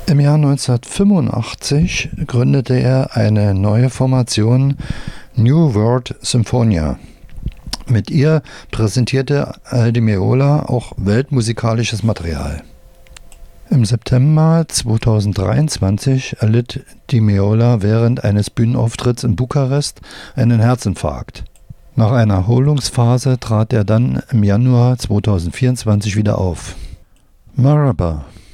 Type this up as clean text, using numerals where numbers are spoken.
Im Jahr 1985 gründete er eine neue Formation, New World Symphonia. Mit ihr präsentierte Di Meola auch weltmusikalisches Material. Im September 2023 erlitt Di Meola während eines Bühnenauftritts in Bukarest einen Herzinfarkt. Nach einer Erholungsphase trat er dann im Januar 2024 wieder auf. Marhaba.